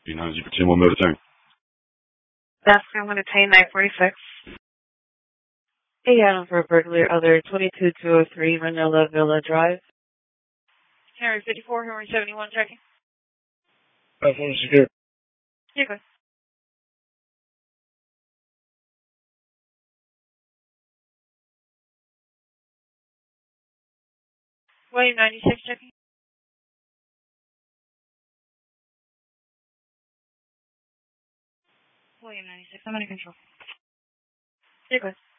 G9, you can 10 more minutes turn. That's I'm going to pay 946. Hey, Adam for burglary, other 22203 Manila Villa Drive. Henry 54, Henry 71, checking. That's one secure. You're good. William 96, checking. William 96, I'm under control. You're good.